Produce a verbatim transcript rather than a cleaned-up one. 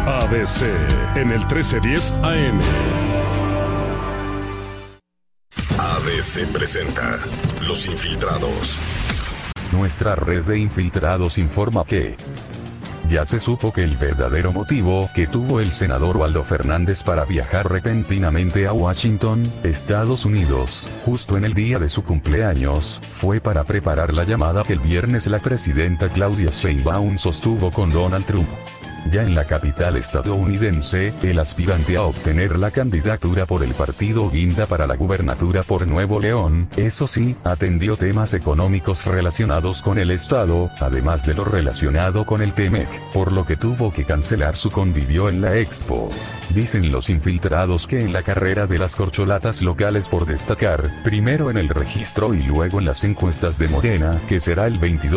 A B C en el trece diez A M. A B C presenta Los Infiltrados. Nuestra red de infiltrados informa que ya se supo que el verdadero motivo que tuvo el senador Waldo Fernández para viajar repentinamente a Washington, Estados Unidos, justo en el día de su cumpleaños, fue para preparar la llamada que el viernes la presidenta Claudia Sheinbaum sostuvo con Donald Trump. Ya en la capital estadounidense, el aspirante a obtener la candidatura por el partido Guinda para la gubernatura por Nuevo León, eso sí, atendió temas económicos relacionados con el estado, además de lo relacionado con el T-MEC, por lo que tuvo que cancelar su convivio en la expo. Dicen los infiltrados que en la carrera de las corcholatas locales por destacar, primero en el registro y luego en las encuestas de Morena, que será el veintidós